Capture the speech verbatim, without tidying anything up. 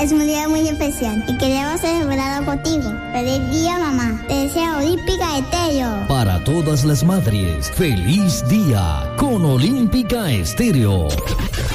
es un día muy especial y queremos celebrarlo contigo. Feliz día, mamá. Te desea Olímpica Estéreo. Para todas las madres, feliz día con Olímpica Estéreo.